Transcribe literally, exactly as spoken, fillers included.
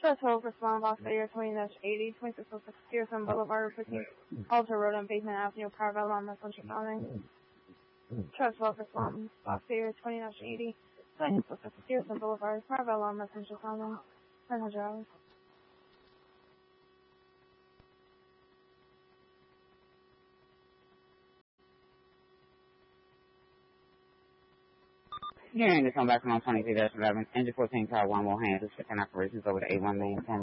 Trust Hope for Swan Box Area twenty eighty, twenty-six oh six Pearson Boulevard, fifteen Alter Road on Pavement Avenue, Carvel on the Central County. Trust Hope for Swan Box Area twenty eighty, twenty-six oh six Pearson Boulevard, Carvel on the Central County. nine hundred dollars. Hearing to come back from on twenty-three eleven, engine fourteen car, one more hand, just checking operations over the A one main ten.